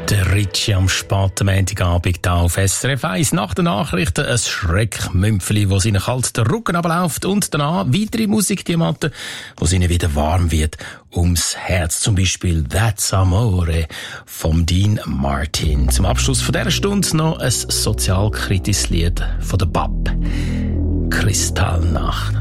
Der Ritchie am späten Montagabend hier auf SRF 1. Nach den Nachrichten ein Schreckmümpfeli, wo seinen kalten Rücken abläuft und danach weitere Musikdiamanten, wo es ihnen wieder warm wird ums Herz. Zum Beispiel That's Amore vom Dean Martin. Zum Abschluss von dieser Stunde noch ein sozialkritisches Lied von der BAP. Kristallnacht.